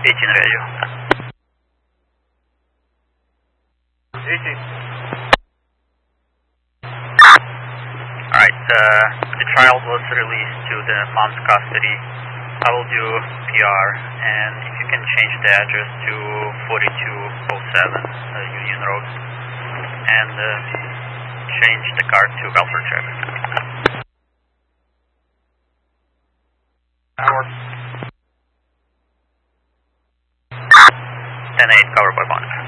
18 radio. 18. Alright, the child was released to the mom's custody. I will do PR, and if you can change the address to 4207 Union Road, and change the car to welfare check. Hour. 10-8, covered by 1.